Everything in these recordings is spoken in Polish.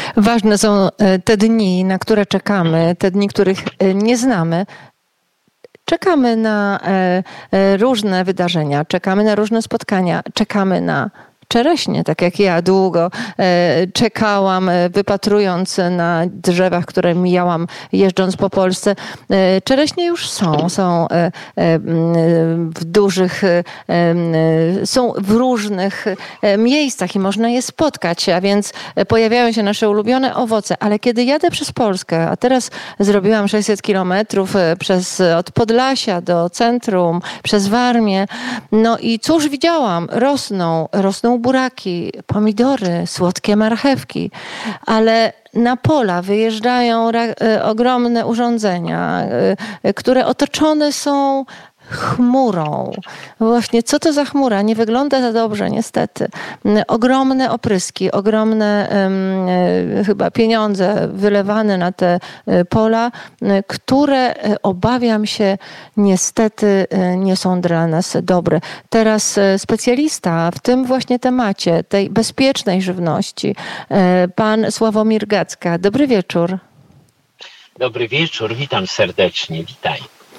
Ważne są te dni, na które czekamy, te dni, których nie znamy. Czekamy na różne wydarzenia, czekamy na różne spotkania, czekamy na czereśnie, tak jak ja długo czekałam, wypatrując na drzewach, które mijałam jeżdżąc po Polsce. Czereśnie już są w dużych, są w różnych miejscach i można je spotkać, a więc pojawiają się nasze ulubione owoce, ale kiedy jadę przez Polskę, a teraz zrobiłam 600 kilometrów od Podlasia do centrum, przez Warmię, no i cóż widziałam? Rosną buraki, pomidory, słodkie marchewki, ale na pola wyjeżdżają ogromne urządzenia, które otoczone są chmurą. Właśnie co to za chmura? Nie wygląda za dobrze, niestety. Ogromne opryski, ogromne chyba pieniądze wylewane na te pola, które obawiam się niestety nie są dla nas dobre. Teraz specjalista w tym właśnie temacie, tej bezpiecznej żywności, pan Sławomir Gacka. Dobry wieczór. Dobry wieczór, witam serdecznie, witaj.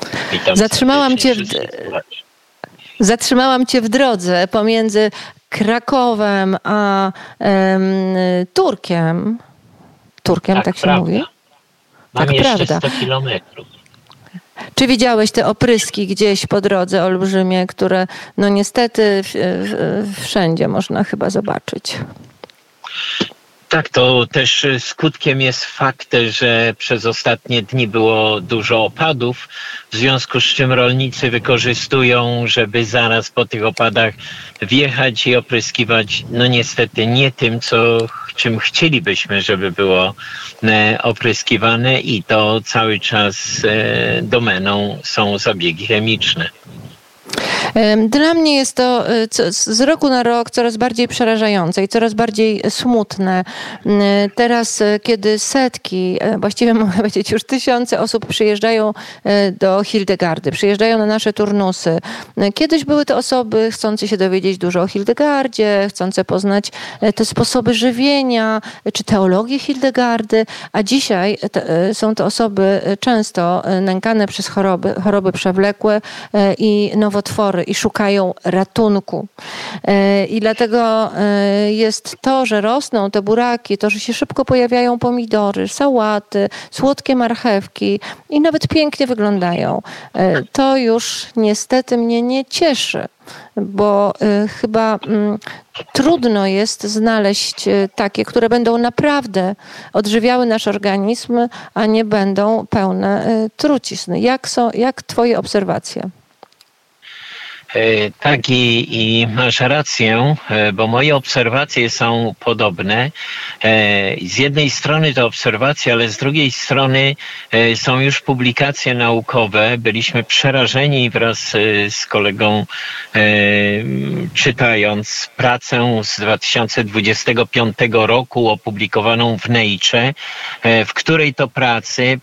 Zatrzymałam cię w drodze pomiędzy Krakowem a Turkiem. Turkiem, tak się prawda. mówi? Mam tak, jeszcze prawda. 100 kilometrów. Czy widziałeś te opryski gdzieś po drodze olbrzymie, które no niestety wszędzie można chyba zobaczyć? Tak, to też skutkiem jest fakt, że przez ostatnie dni było dużo opadów, w związku z czym rolnicy wykorzystują, żeby zaraz po tych opadach wjechać i opryskiwać, no niestety nie tym, czym chcielibyśmy, żeby było opryskiwane, i to cały czas domeną są zabiegi chemiczne. Dla mnie jest to z roku na rok coraz bardziej przerażające i coraz bardziej smutne. Teraz, kiedy setki, właściwie mogę powiedzieć już tysiące osób przyjeżdżają do Hildegardy, przyjeżdżają na nasze turnusy. Kiedyś były to osoby chcące się dowiedzieć dużo o Hildegardzie, chcące poznać te sposoby żywienia, czy teologię Hildegardy, a dzisiaj są to osoby często nękane przez choroby przewlekłe i nowotwory i szukają ratunku. I dlatego jest to, że rosną te buraki, to, że się szybko pojawiają pomidory, sałaty, słodkie marchewki i nawet pięknie wyglądają. To już niestety mnie nie cieszy, bo chyba trudno jest znaleźć takie, które będą naprawdę odżywiały nasz organizm, a nie będą pełne trucizny. Jak twoje obserwacje? Tak, i masz rację, bo moje obserwacje są podobne. Z jednej strony to obserwacje, ale z drugiej strony są już publikacje naukowe. Byliśmy przerażeni wraz z kolegą, czytając pracę z 2025 roku opublikowaną w Nature, w której to pracy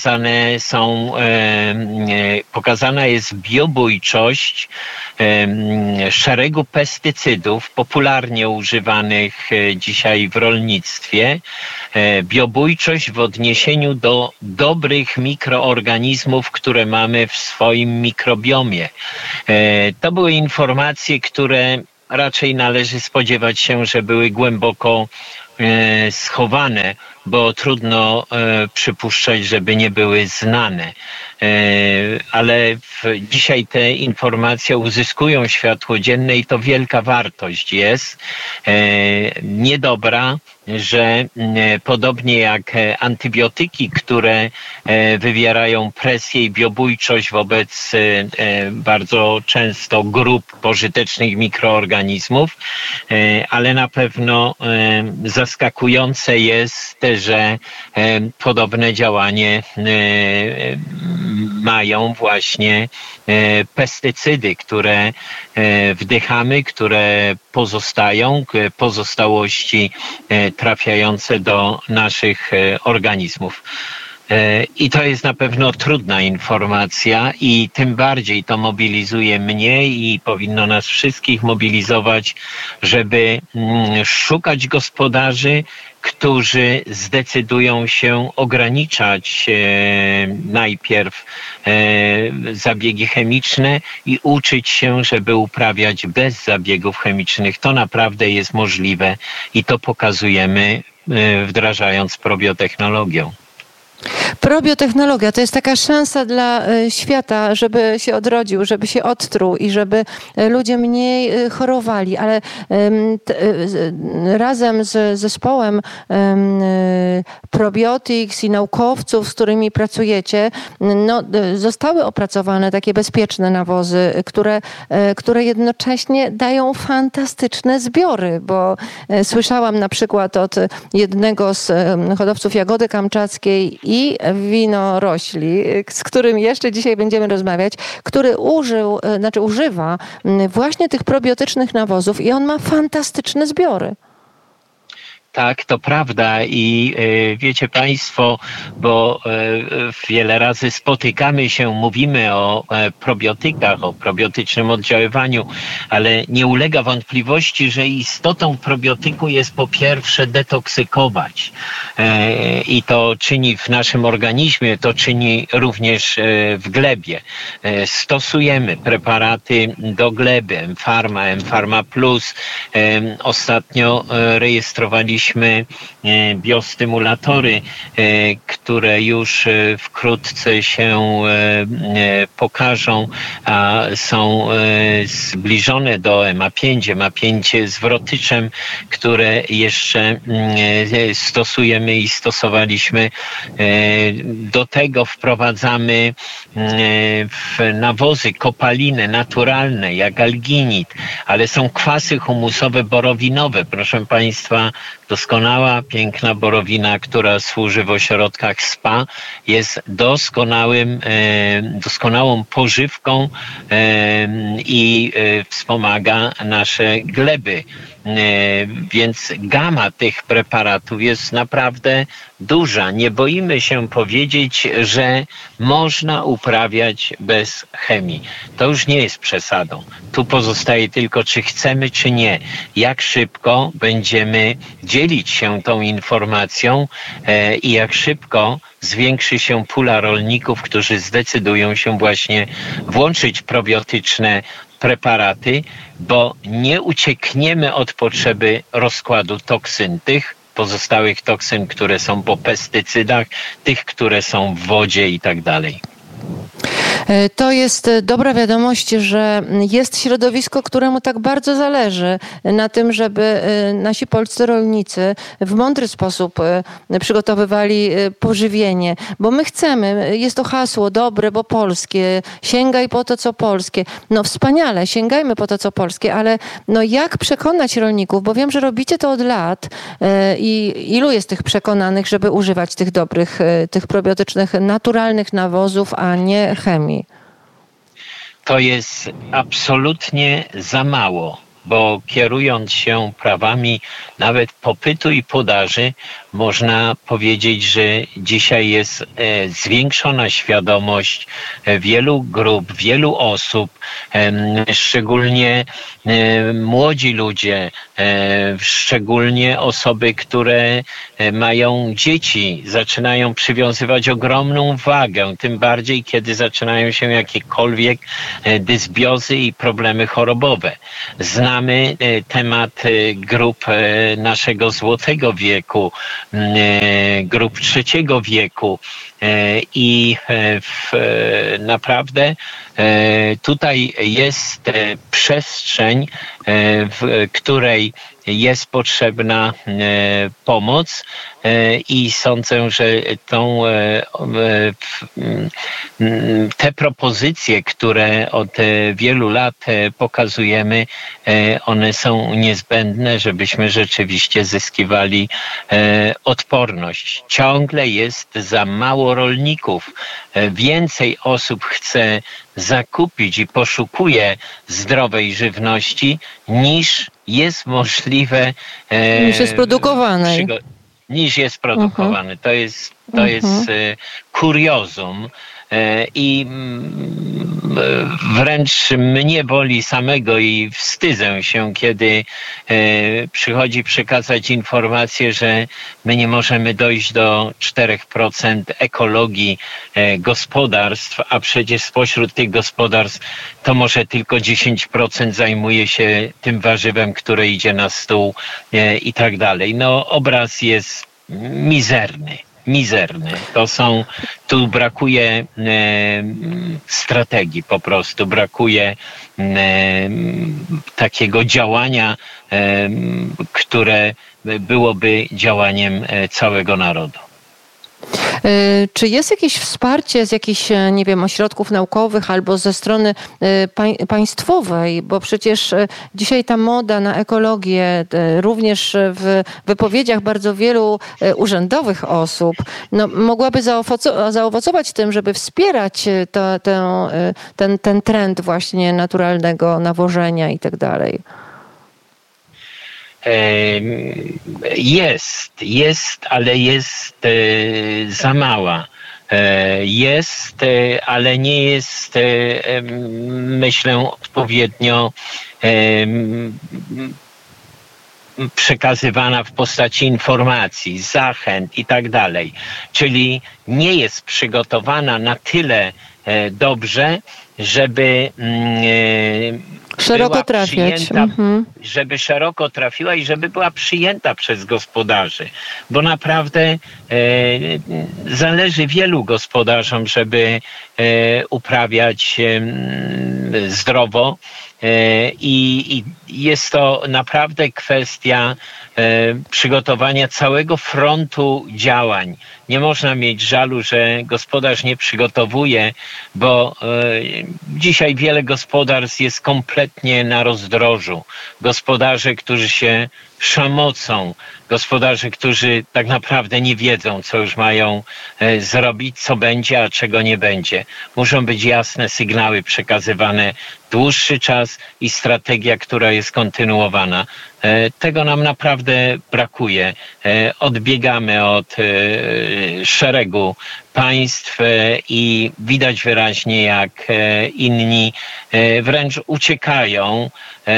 pokazana jest biobójczość szeregu pestycydów popularnie używanych dzisiaj w rolnictwie. Biobójczość w odniesieniu do dobrych mikroorganizmów, które mamy w swoim mikrobiomie. To były informacje, które raczej należy spodziewać się, że były głęboko schowane, bo trudno przypuszczać, żeby nie były znane. Ale dzisiaj te informacje uzyskują światło dzienne i to wielka wartość jest. Niedobra, że podobnie jak antybiotyki, które wywierają presję i biobójczość wobec bardzo często grup pożytecznych mikroorganizmów, ale na pewno zaskakujące jest, że podobne działanie mają właśnie pestycydy, które wdychamy, które pozostałości trafiające do naszych organizmów. I to jest na pewno trudna informacja i tym bardziej to mobilizuje mnie i powinno nas wszystkich mobilizować, żeby szukać gospodarzy, którzy zdecydują się ograniczać najpierw zabiegi chemiczne i uczyć się, żeby uprawiać bez zabiegów chemicznych. To naprawdę jest możliwe i to pokazujemy, wdrażając probiotechnologię. Probiotechnologia to jest taka szansa dla świata, żeby się odrodził, żeby się odtruł i żeby ludzie mniej chorowali, ale razem z zespołem Probiotics i naukowców, z którymi pracujecie, zostały opracowane takie bezpieczne nawozy, które jednocześnie dają fantastyczne zbiory, bo słyszałam na przykład od jednego z hodowców jagody kamczackiej i winorośli, z którym jeszcze dzisiaj będziemy rozmawiać, który używa właśnie tych probiotycznych nawozów i on ma fantastyczne zbiory. Tak, to prawda i wiecie Państwo, bo wiele razy spotykamy się, mówimy o probiotykach, o probiotycznym oddziaływaniu, ale nie ulega wątpliwości, że istotą probiotyku jest po pierwsze detoksykować i to czyni w naszym organizmie, to czyni również w glebie. Stosujemy preparaty do gleby, M-Pharma Plus. Ostatnio rejestrowaliśmy biostymulatory, które już wkrótce się pokażą, a są zbliżone do MA5 z wrotyczem, które jeszcze stosujemy i stosowaliśmy. Do tego wprowadzamy w nawozy kopaliny naturalne, jak alginit, ale są kwasy humusowe borowinowe. Proszę Państwa, doskonała, piękna borowina, która służy w ośrodkach spa, jest doskonałą pożywką i wspomaga nasze gleby. Więc gama tych preparatów jest naprawdę duża. Nie boimy się powiedzieć, że można uprawiać bez chemii. To już nie jest przesadą. Tu pozostaje tylko, czy chcemy, czy nie. Jak szybko będziemy dzielić się tą informacją i jak szybko zwiększy się pula rolników, którzy zdecydują się właśnie włączyć probiotyczne preparaty, bo nie uciekniemy od potrzeby rozkładu toksyn, tych pozostałych toksyn, które są po pestycydach, tych, które są w wodzie i tak dalej. To jest dobra wiadomość, że jest środowisko, któremu tak bardzo zależy na tym, żeby nasi polscy rolnicy w mądry sposób przygotowywali pożywienie, bo my chcemy, jest to hasło dobre, bo polskie, sięgaj po to, co polskie. No wspaniale, sięgajmy po to, co polskie, ale no jak przekonać rolników, bo wiem, że robicie to od lat i ilu jest tych przekonanych, żeby używać tych dobrych, tych probiotycznych, naturalnych nawozów, a nie chemii? To jest absolutnie za mało, bo kierując się prawami nawet popytu i podaży, można powiedzieć, że dzisiaj jest zwiększona świadomość wielu grup, wielu osób, szczególnie młodzi ludzie, szczególnie osoby, które mają dzieci, zaczynają przywiązywać ogromną wagę, tym bardziej kiedy zaczynają się jakiekolwiek dysbiozy i problemy chorobowe. Znamy temat grup naszego złotego wieku, grup trzeciego wieku i naprawdę tutaj jest przestrzeń, w której jest potrzebna pomoc i sądzę, że te propozycje, które od wielu lat pokazujemy, one są niezbędne, żebyśmy rzeczywiście zyskiwali odporność. Ciągle jest za mało rolników. Więcej osób chce zakupić i poszukuje zdrowej żywności niż jest możliwe. Niż jest produkowanej. niż jest produkowany. To jest kuriozum. I wręcz mnie boli samego i wstydzę się, kiedy przychodzi przekazać informację, że my nie możemy dojść do 4% ekologii gospodarstw, a przecież spośród tych gospodarstw to może tylko 10% zajmuje się tym warzywem, które idzie na stół i tak dalej. No, obraz jest mizerny. Tu brakuje strategii po prostu, brakuje takiego działania, które byłoby działaniem całego narodu. Czy jest jakieś wsparcie z jakichś, nie wiem, ośrodków naukowych albo ze strony państwowej? Bo przecież dzisiaj ta moda na ekologię, również w wypowiedziach bardzo wielu urzędowych osób, no, mogłaby zaowocować tym, żeby wspierać ten trend właśnie naturalnego nawożenia i tak dalej. Jest, ale jest za mała. Ale nie jest, myślę, odpowiednio przekazywana w postaci informacji, zachęt i tak dalej. Czyli nie jest przygotowana na tyle dobrze, żeby szeroko trafiać. Żeby szeroko trafiła i żeby była przyjęta przez gospodarzy. Bo naprawdę zależy wielu gospodarzom, żeby uprawiać zdrowo. I jest to naprawdę kwestia przygotowania całego frontu działań. Nie można mieć żalu, że gospodarz nie przygotowuje, bo dzisiaj wiele gospodarstw jest kompletnie na rozdrożu. Gospodarze, którzy się szamocą, gospodarze, którzy tak naprawdę nie wiedzą, co już mają zrobić, co będzie, a czego nie będzie. Muszą być jasne sygnały przekazywane dłuższy czas i strategia, która jest kontynuowana. Tego nam naprawdę brakuje. Odbiegamy od szeregu państw i widać wyraźnie, jak inni wręcz uciekają,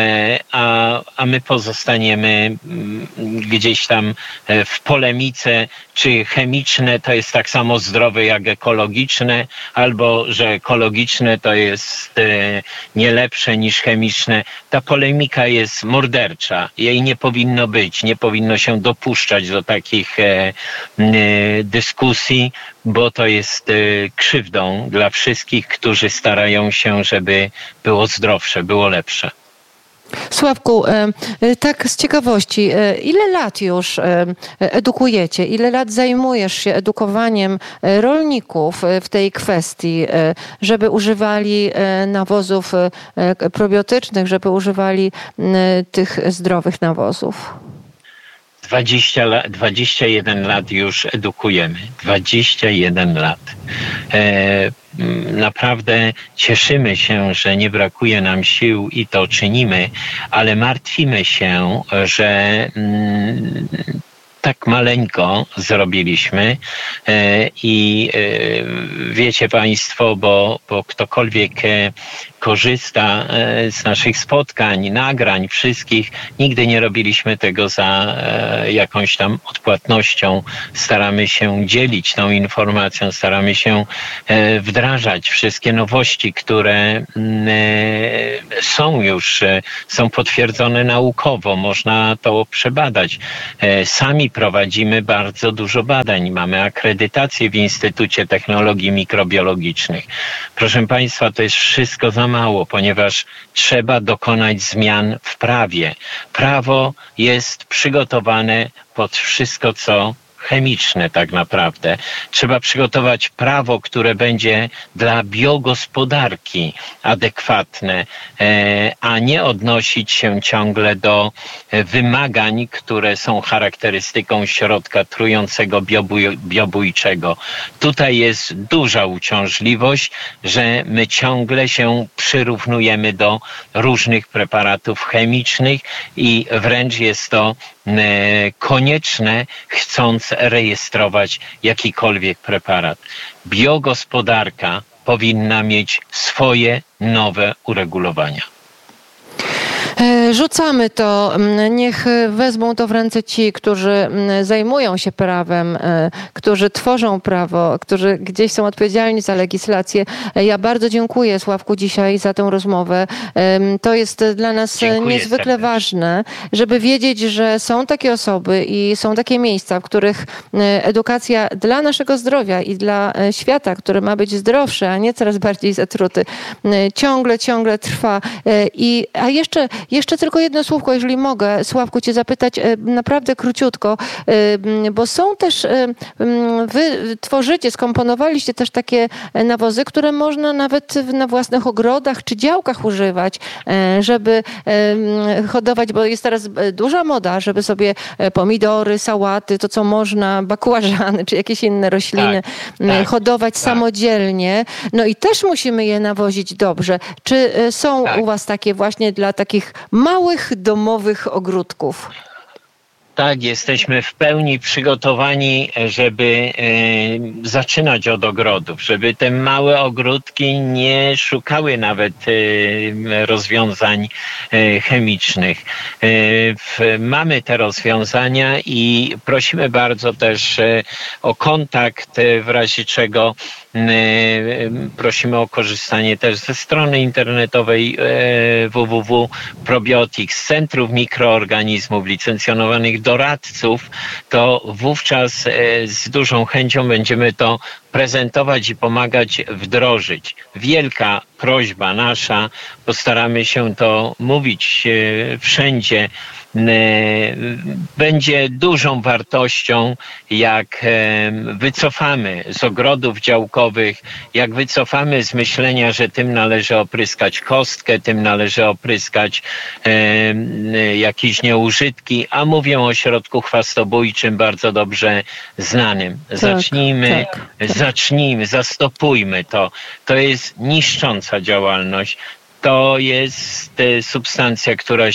a my pozostaniemy gdzieś tam w polemice, czy chemiczne to jest tak samo zdrowe jak ekologiczne, albo że ekologiczne to jest nie lepsze niż chemiczne. Ta polemika jest mordercza. Jej nie powinno być. Nie powinno się dopuszczać do takich dyskusji, bo to jest krzywdą dla wszystkich, którzy starają się, żeby było zdrowsze, było lepsze. Sławku, tak z ciekawości, ile lat już edukujecie, ile lat zajmujesz się edukowaniem rolników w tej kwestii, żeby używali nawozów probiotycznych, żeby używali tych zdrowych nawozów? 21 lat już edukujemy. 21 lat. Naprawdę cieszymy się, że nie brakuje nam sił i to czynimy, ale martwimy się, że tak maleńko zrobiliśmy i wiecie Państwo, bo ktokolwiek korzysta z naszych spotkań, nagrań wszystkich, nigdy nie robiliśmy tego za jakąś tam odpłatnością. Staramy się dzielić tą informacją, staramy się wdrażać wszystkie nowości, które są potwierdzone naukowo, można to przebadać. Sami prowadzimy bardzo dużo badań, mamy akredytację w Instytucie Technologii Mikrobiologicznych. Proszę Państwa, to jest wszystko za mało, ponieważ trzeba dokonać zmian w prawie. Prawo jest przygotowane pod wszystko, co chemiczne tak naprawdę. Trzeba przygotować prawo, które będzie dla biogospodarki adekwatne, a nie odnosić się ciągle do wymagań, które są charakterystyką środka trującego biobójczego. Tutaj jest duża uciążliwość, że my ciągle się przyrównujemy do różnych preparatów chemicznych i wręcz jest to konieczne, chcąc rejestrować jakikolwiek preparat. Biogospodarka powinna mieć swoje nowe uregulowania. Rzucamy to. Niech wezmą to w ręce ci, którzy zajmują się prawem, którzy tworzą prawo, którzy gdzieś są odpowiedzialni za legislację. Ja bardzo dziękuję, Sławku, dzisiaj za tę rozmowę. To jest dla nas niezwykle ważne, żeby wiedzieć, że są takie osoby i są takie miejsca, w których edukacja dla naszego zdrowia i dla świata, który ma być zdrowszy, a nie coraz bardziej zatruty, ciągle trwa. A jeszcze tylko jedno słówko, jeżeli mogę, Sławku, cię zapytać naprawdę króciutko, bo są też, wy tworzycie, skomponowaliście też takie nawozy, które można nawet na własnych ogrodach czy działkach używać, żeby hodować, bo jest teraz duża moda, żeby sobie pomidory, sałaty, to co można, bakłażany czy jakieś inne rośliny hodować samodzielnie. No i też musimy je nawozić dobrze. Czy są u was takie właśnie dla takich małych, domowych ogródków? Tak, jesteśmy w pełni przygotowani, żeby zaczynać od ogrodów, żeby te małe ogródki nie szukały nawet rozwiązań chemicznych. Mamy te rozwiązania i prosimy bardzo też o kontakt, w razie czego prosimy o korzystanie też ze strony internetowej www.probiotics, Centrów Mikroorganizmów, licencjonowanych doradców, to wówczas z dużą chęcią będziemy to prezentować i pomagać wdrożyć. Wielka prośba nasza, postaramy się to mówić wszędzie, będzie dużą wartością, jak wycofamy z ogrodów działkowych, jak wycofamy z myślenia, że tym należy opryskać kostkę, tym należy opryskać jakieś nieużytki, a mówię o środku chwastobójczym bardzo dobrze znanym. Zacznijmy, zastopujmy to. To jest niszcząca działalność. To jest substancja,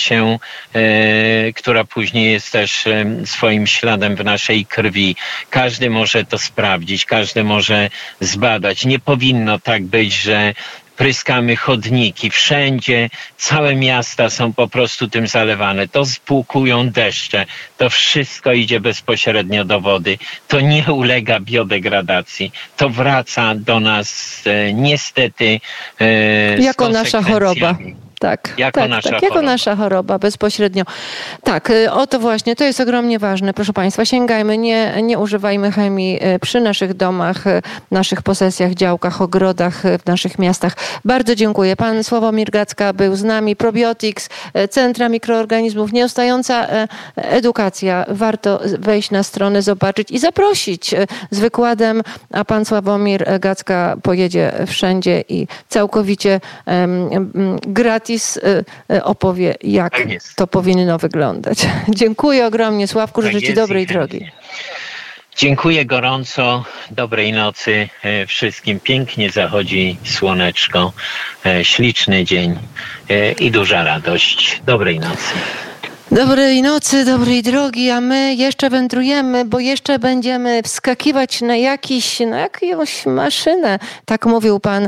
która później jest też swoim śladem w naszej krwi. Każdy może to sprawdzić, każdy może zbadać. Nie powinno tak być, że pryskamy chodniki, wszędzie, całe miasta są po prostu tym zalewane. To spłukują deszcze, to wszystko idzie bezpośrednio do wody. To nie ulega biodegradacji. To wraca do nas niestety jako nasza choroba. Jako nasza choroba bezpośrednio. Tak, o to właśnie, to jest ogromnie ważne. Proszę Państwa, sięgajmy, nie używajmy chemii przy naszych domach, naszych posesjach, działkach, ogrodach, w naszych miastach. Bardzo dziękuję. Pan Sławomir Gacka był z nami. Probiotics, Centra Mikroorganizmów, nieustająca edukacja. Warto wejść na stronę, zobaczyć i zaprosić z wykładem, a pan Sławomir Gacka pojedzie wszędzie i całkowicie gratis opowie, jak to powinno wyglądać. Dziękuję ogromnie, Sławku, życzę Ci dobrej drogi. Dziękuję gorąco, dobrej nocy wszystkim. Pięknie zachodzi słoneczko, śliczny dzień i duża radość. Dobrej nocy. Dobrej nocy, dobrej drogi, a my jeszcze wędrujemy, bo jeszcze będziemy wskakiwać na jakąś maszynę. Tak mówił pan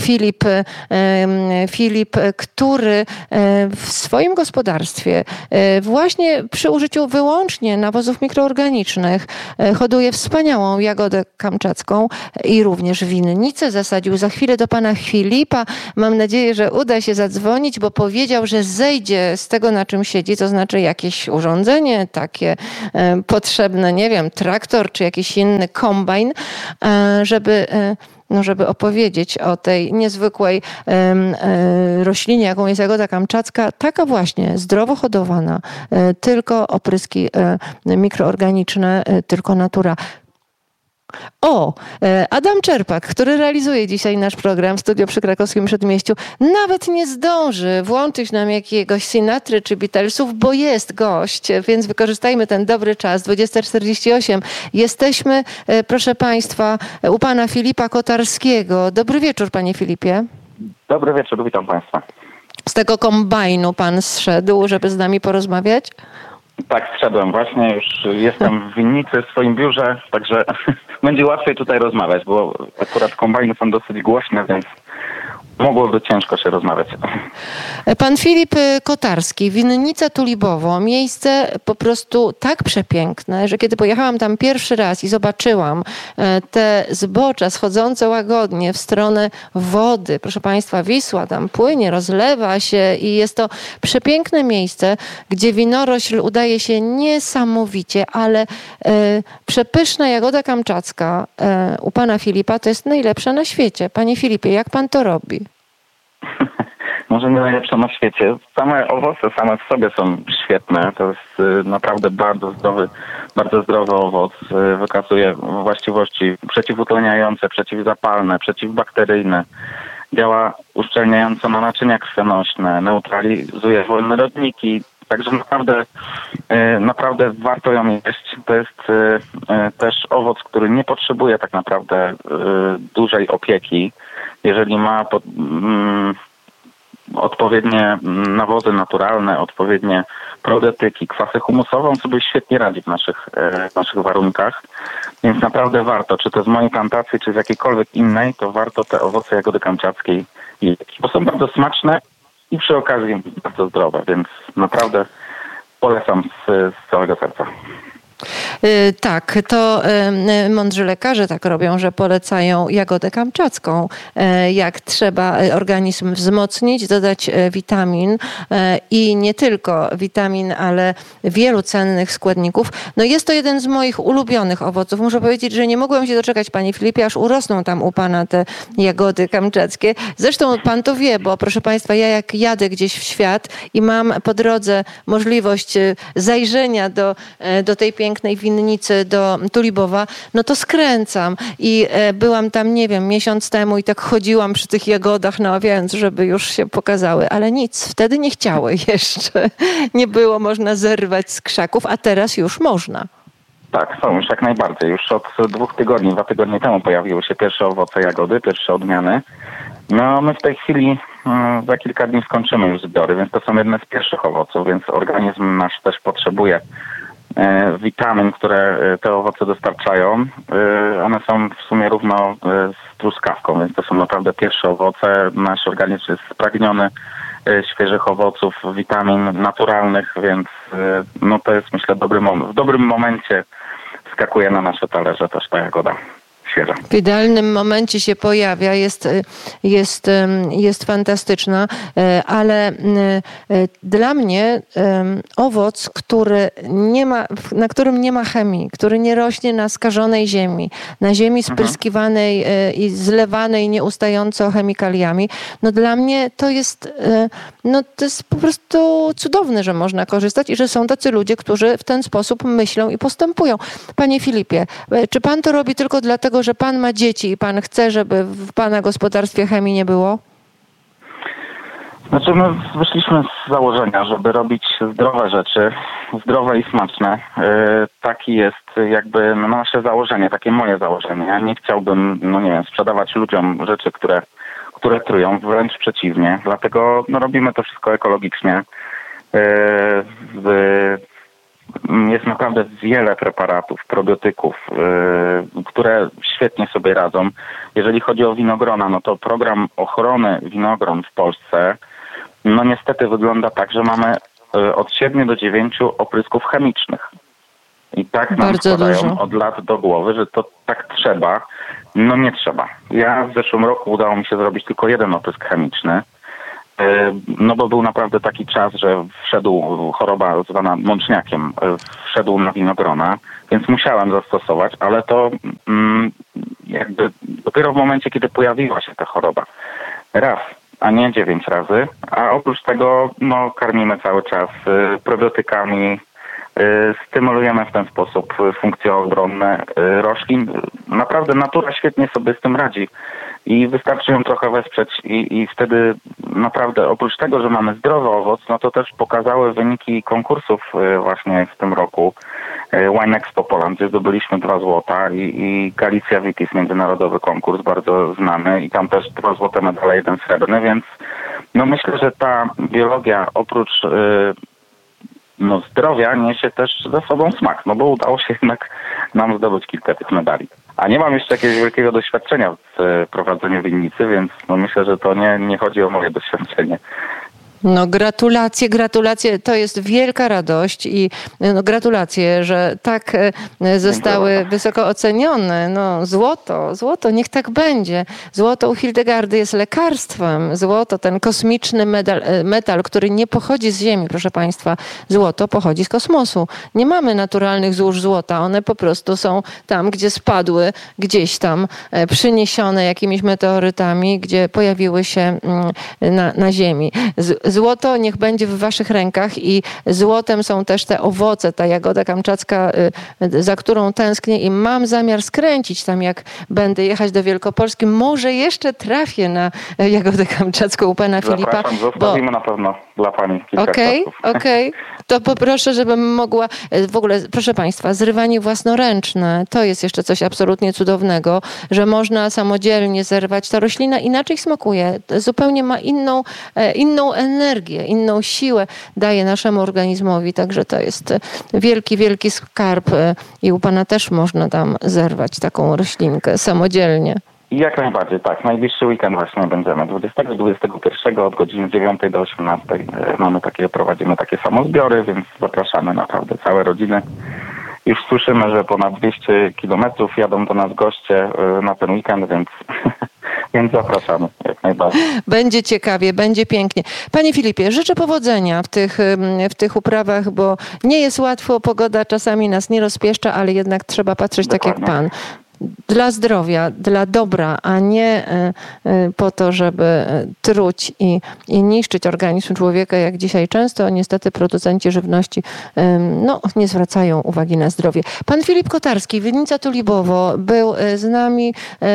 Filip, który w swoim gospodarstwie właśnie przy użyciu wyłącznie nawozów mikroorganicznych hoduje wspaniałą jagodę kamczacką i również winnicę. Zasadził. Za chwilę do pana Filipa. Mam nadzieję, że uda się zadzwonić, bo powiedział, że zejdzie z tego, na czym siedzi, to znaczy jakieś urządzenie takie potrzebne, nie wiem, traktor czy jakiś inny kombajn, żeby opowiedzieć o tej niezwykłej roślinie, jaką jest jagoda kamczacka, taka właśnie zdrowo hodowana, tylko opryski mikroorganiczne, tylko natura. Adam Czerpak, który realizuje dzisiaj nasz program Studio przy Krakowskim Przedmieściu, nawet nie zdąży włączyć nam jakiegoś Sinatry czy Beatlesów, bo jest gość, więc wykorzystajmy ten dobry czas. 20:48. Jesteśmy, proszę Państwa, u pana Filipa Kotarskiego. Dobry wieczór, panie Filipie. Dobry wieczór, witam Państwa. Z tego kombajnu pan zszedł, żeby z nami porozmawiać? Tak, wszedłem właśnie, już jestem w winnicy w swoim biurze, także będzie łatwiej tutaj rozmawiać, bo akurat kombajny są dosyć głośne, więc mogłoby ciężko się rozmawiać. Pan Filip Kotarski, Winnica Tulibowo, miejsce po prostu tak przepiękne, że kiedy pojechałam tam pierwszy raz i zobaczyłam te zbocza schodzące łagodnie w stronę wody, proszę Państwa, Wisła tam płynie, rozlewa się i jest to przepiękne miejsce, gdzie winorośl udaje się niesamowicie, ale przepyszna jagoda kamczacka u pana Filipa to jest najlepsza na świecie. Panie Filipie, jak pan to robi? Może nie najlepsze na świecie. Same owoce same w sobie są świetne. To jest naprawdę bardzo zdrowy owoc. Wykazuje właściwości przeciwutleniające, przeciwzapalne, przeciwbakteryjne. Działa uszczelniająco na naczynia krwionośne, neutralizuje wolne rodniki. Także naprawdę warto ją jeść. To jest też owoc, który nie potrzebuje tak naprawdę dużej opieki. Jeżeli ma odpowiednie nawozy naturalne, odpowiednie probiotyki, kwasy humusowe, on sobie świetnie radzi w naszych warunkach. Więc naprawdę warto, czy to z mojej plantacji, czy z jakiejkolwiek innej, to warto te owoce jagody kamczackiej jeść. Bo są bardzo smaczne i przy okazji bardzo zdrowe, więc naprawdę polecam z całego serca. Tak, to mądrzy lekarze tak robią, że polecają jagodę kamczacką. Jak trzeba organizm wzmocnić, dodać witamin i nie tylko witamin, ale wielu cennych składników. No jest to jeden z moich ulubionych owoców. Muszę powiedzieć, że nie mogłem się doczekać, panie Filipie, aż urosną tam u pana te jagody kamczackie. Zresztą pan to wie, bo proszę państwa, ja jak jadę gdzieś w świat i mam po drodze możliwość zajrzenia do tej pięknej winnicy, do Tulibowa, no to skręcam. I byłam tam, nie wiem, miesiąc temu i tak chodziłam przy tych jagodach, namawiając, żeby już się pokazały, ale nic, wtedy nie chciały jeszcze. Nie było można zerwać z krzaków, a teraz już można. Tak, są już jak najbardziej. Już od 2 tygodni temu pojawiły się pierwsze owoce jagody, pierwsze odmiany. No my w tej chwili za kilka dni skończymy już zbiory, więc to są jedne z pierwszych owoców, więc organizm nasz też potrzebuje witamin, które te owoce dostarczają. One są w sumie równo z truskawką, więc to są naprawdę pierwsze owoce. Nasz organizm jest spragniony świeżych owoców, witamin naturalnych, więc no to jest, myślę, dobry moment. W dobrym momencie skakuje na nasze talerze też ta jagoda świeża. W idealnym momencie się pojawia, jest fantastyczna, ale dla mnie owoc, na którym nie ma chemii, który nie rośnie na skażonej ziemi, na ziemi spryskiwanej i zlewanej nieustająco chemikaliami, no dla mnie to jest po prostu cudowne, że można korzystać i że są tacy ludzie, którzy w ten sposób myślą i postępują. Panie Filipie, czy pan to robi tylko dlatego, że pan ma dzieci i pan chce, żeby w pana gospodarstwie chemii nie było? Znaczy my wyszliśmy z założenia, żeby robić zdrowe rzeczy, zdrowe i smaczne. Taki jest jakby nasze założenie, takie moje założenie. Ja nie chciałbym, sprzedawać ludziom rzeczy, które trują, wręcz przeciwnie. Dlatego robimy to wszystko ekologicznie. Jest naprawdę wiele preparatów, probiotyków, które świetnie sobie radzą. Jeżeli chodzi o winogrona, no to program ochrony winogron w Polsce, no niestety wygląda tak, że mamy od 7 do 9 oprysków chemicznych. I tak nam bardzo składają dużo od lat do głowy, że to tak trzeba. No nie trzeba. Ja w zeszłym roku udało mi się zrobić tylko 1 oprysk chemiczny. No bo był naprawdę taki czas, że wszedł choroba zwana mączniakiem, wszedł na winogrona, więc musiałem zastosować, ale to jakby dopiero w momencie, kiedy pojawiła się ta choroba. Raz, a nie 9 razy, a oprócz tego karmimy cały czas probiotykami, stymulujemy w ten sposób funkcje obronne roślin. Naprawdę natura świetnie sobie z tym radzi i wystarczy ją trochę wesprzeć i wtedy naprawdę oprócz tego, że mamy zdrowy owoc, no to też pokazały wyniki konkursów właśnie w tym roku Wine Expo Poland, gdzie zdobyliśmy 2 złota i Galicja Vitis, międzynarodowy konkurs, bardzo znany i tam też 2 złote medale, 1 srebrny, więc myślę, że ta biologia oprócz no, zdrowia niesie też ze sobą smak, no bo udało się jednak nam zdobyć kilka tych medali. A nie mam jeszcze jakiegoś wielkiego doświadczenia w prowadzeniu winnicy, więc no myślę, że to nie chodzi o moje doświadczenie. No gratulacje, to jest wielka radość i no, gratulacje, że tak zostały wysoko ocenione. No złoto, niech tak będzie. Złoto u Hildegardy jest lekarstwem. Złoto, ten kosmiczny metal, który nie pochodzi z Ziemi, proszę Państwa. Złoto pochodzi z kosmosu. Nie mamy naturalnych złóż złota. One po prostu są tam, gdzie spadły, gdzieś tam, przyniesione jakimiś meteorytami, gdzie pojawiły się na Ziemi. Złoto niech będzie w waszych rękach i złotem są też te owoce, ta jagoda kamczacka, za którą tęsknię i mam zamiar skręcić tam, jak będę jechać do Wielkopolski. Może jeszcze trafię na jagodę kamczacką u pana Filipa. Zapraszam, zostawimy na pewno dla pani kilka czasów. Okej. To poproszę, żebym mogła, w ogóle, proszę Państwa, zrywanie własnoręczne, to jest jeszcze coś absolutnie cudownego, że można samodzielnie zerwać. Ta roślina inaczej smakuje, zupełnie ma inną energię, inną siłę daje naszemu organizmowi, także to jest wielki, wielki skarb i u Pana też można tam zerwać taką roślinkę samodzielnie. Jak najbardziej, tak. Najbliższy weekend właśnie będziemy 20-21 od godziny 9 do 18. Prowadzimy takie samozbiory, więc zapraszamy naprawdę całe rodziny. Już słyszymy, że ponad 200 kilometrów jadą do nas goście na ten weekend, więc zapraszamy jak najbardziej. Będzie ciekawie, będzie pięknie. Panie Filipie, życzę powodzenia w tych uprawach, bo nie jest łatwo, pogoda czasami nas nie rozpieszcza, ale jednak trzeba patrzeć Dokładnie. Tak jak Pan. Dla zdrowia, dla dobra, a nie po to, żeby truć i niszczyć organizm człowieka, jak dzisiaj często niestety producenci żywności nie zwracają uwagi na zdrowie. Pan Filip Kotarski, Winnica Tulibowo, był z nami.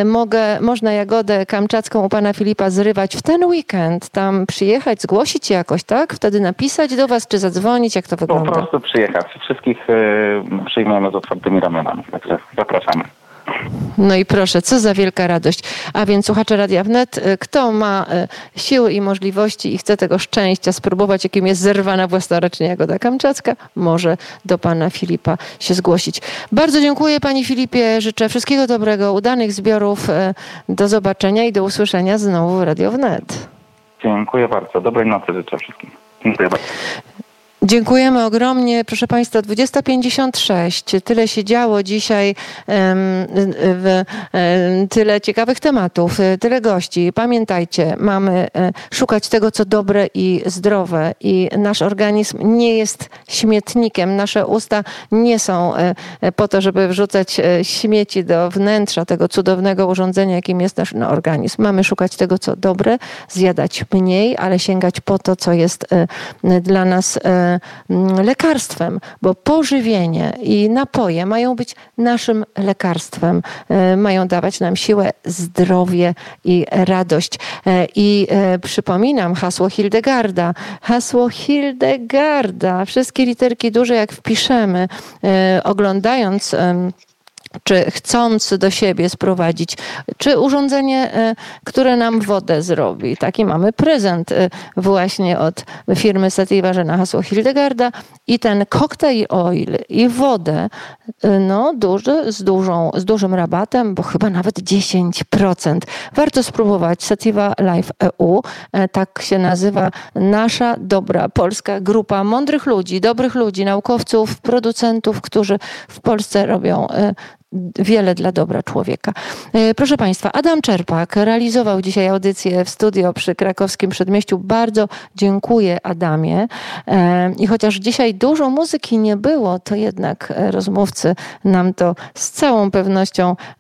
Można jagodę kamczacką u pana Filipa zrywać w ten weekend, tam przyjechać, zgłosić się jakoś, tak? Wtedy napisać do was, czy zadzwonić, jak to wygląda? Po prostu przyjechać. Wszystkich przyjmujemy z otwartymi ramionami, także zapraszamy. No i proszę, co za wielka radość. A więc słuchacze Radia Wnet, kto ma siły i możliwości i chce tego szczęścia spróbować, jakim jest zerwana własnoręcznie jagoda kamczacka, może do pana Filipa się zgłosić. Bardzo dziękuję panie Filipie, życzę wszystkiego dobrego, udanych zbiorów, do zobaczenia i do usłyszenia znowu w Radio Wnet. Dziękuję bardzo, dobrej nocy życzę wszystkim. Dziękuję bardzo. Dziękujemy ogromnie. Proszę Państwa, 20:56. Tyle się działo dzisiaj, tyle ciekawych tematów, tyle gości. Pamiętajcie, mamy szukać tego, co dobre i zdrowe i nasz organizm nie jest śmietnikiem. Nasze usta nie są po to, żeby wrzucać śmieci do wnętrza tego cudownego urządzenia, jakim jest nasz organizm. Mamy szukać tego, co dobre, zjadać mniej, ale sięgać po to, co jest dla nas lekarstwem, bo pożywienie i napoje mają być naszym lekarstwem. Mają dawać nam siłę, zdrowie i radość. I przypominam hasło Hildegarda. Hasło Hildegarda. Wszystkie literki duże, jak wpiszemy, oglądając czy chcąc do siebie sprowadzić, czy urządzenie, które nam wodę zrobi. Taki mamy prezent właśnie od firmy Sativa, że na hasło Hildegarda i ten cocktail oil i wodę, z dużym rabatem, bo chyba nawet 10%. Warto spróbować. Sativa Life EU, tak się nazywa nasza dobra polska grupa mądrych ludzi, dobrych ludzi, naukowców, producentów, którzy w Polsce robią wiele dla dobra człowieka. Proszę Państwa, Adam Czerpak realizował dzisiaj audycję w studio przy Krakowskim Przedmieściu. Bardzo dziękuję Adamie. I chociaż dzisiaj dużo muzyki nie było, to jednak rozmówcy nam to z całą pewnością